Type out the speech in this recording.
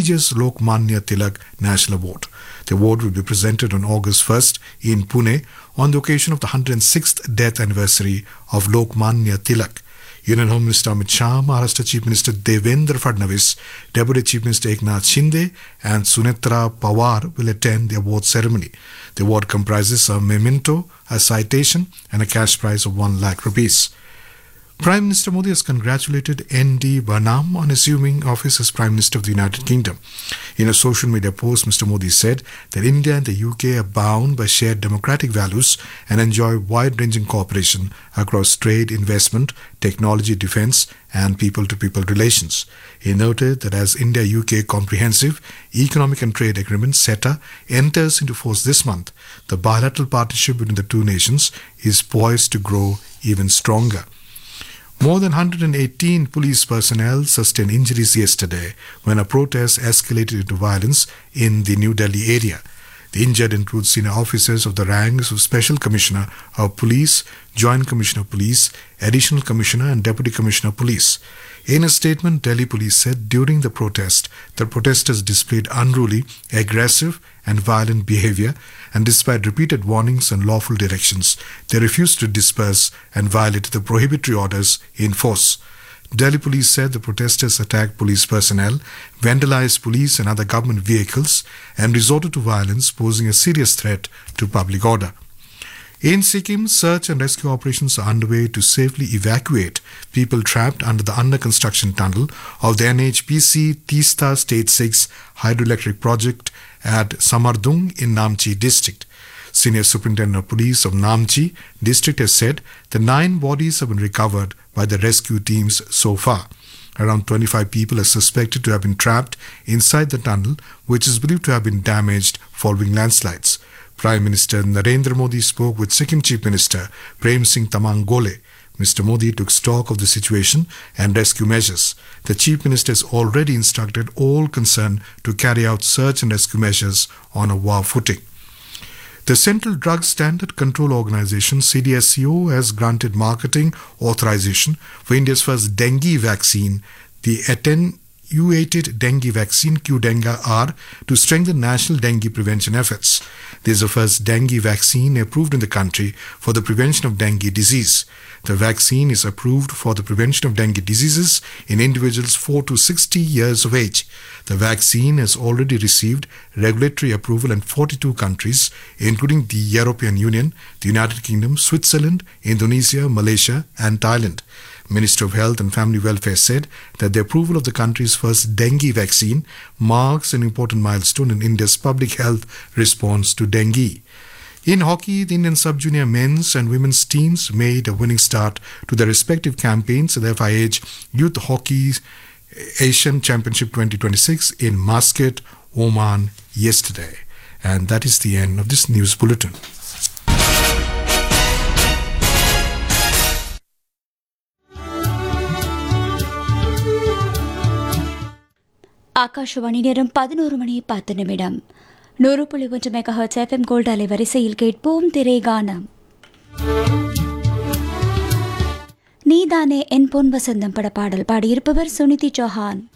prestigious Lokmanya Tilak National Award. The award will be presented on August 1st in Pune on the occasion of the 106th death anniversary of Lokmanya Tilak. Union Home Minister Amit Shah, Maharashtra Chief Minister Devendra Fadnavis, Deputy Chief Minister Eknath Shinde and Sunetra Pawar will attend the award ceremony. The award comprises a memento, a citation and a cash prize of 1 lakh rupees. Prime Minister Modi has congratulated N.D. Barnum on assuming office as Prime Minister of the United Kingdom. In a social media post, Mr. Modi said that India and the UK are bound by shared democratic values and enjoy wide-ranging cooperation across trade, investment, technology, defence and people-to-people relations. He noted that as India-UK Comprehensive Economic and Trade Agreement (CETA) enters into force this month, the bilateral partnership between the two nations is poised to grow even stronger. More than 118 police personnel sustained injuries yesterday when a protest escalated into violence in the New Delhi area. The injured include senior officers of the ranks of Special Commissioner of Police, Joint Commissioner of Police, Additional Commissioner and Deputy Commissioner of Police. In a statement, Delhi Police said during the protest, the protesters displayed unruly, aggressive and violent behavior, and despite repeated warnings and lawful directions, they refused to disperse and violated the prohibitory orders in force. Delhi Police said the protesters attacked police personnel, vandalized police and other government vehicles, and resorted to violence, posing a serious threat to public order. In Sikkim, search and rescue operations are underway to safely evacuate people trapped under the under-construction tunnel of the NHPC Teesta State 6 hydroelectric project at Samardung in Namchi district. Senior Superintendent of Police of Namchi district has said the 9 bodies have been recovered by the rescue teams so far. Around 25 people are suspected to have been trapped inside the tunnel, which is believed to have been damaged following landslides. Prime Minister Narendra Modi spoke with Sikkim Chief Minister Prem Singh Tamang Gole. Mr. Modi took stock of the situation and rescue measures. The Chief Minister has already instructed all concerned to carry out search and rescue measures on a war footing. The Central Drug Standard Control Organization CDSCO has granted marketing authorization for India's first dengue vaccine, the attenuated dengue vaccine Qdenga-R, to strengthen national dengue prevention efforts. This is the first dengue vaccine approved in the country for the prevention of dengue disease. The vaccine is approved for the prevention of dengue diseases in individuals 4 to 60 years of age. The vaccine has already received regulatory approval in 42 countries, including the European Union, the United Kingdom, Switzerland, Indonesia, Malaysia, and Thailand. Minister of Health and Family Welfare said that the approval of the country's first dengue vaccine marks an important milestone in India's public health response to dengue. In hockey, the Indian sub-junior men's and women's teams made a winning start to their respective campaigns at the FIH Youth Hockey Asian Championship 2026 in Muscat, Oman yesterday. And that is the end of this news bulletin. Akashvani நேரம் 11 மணி 10 நிமிடம். 100.1 megahertz FM gold அலைவரிசையில் கேட்போம் திரைகானம். நீதானே என் பொன் வசந்தம் பட பாடல் பாடியிருப்பவர் சுனிதி சௌஹான்.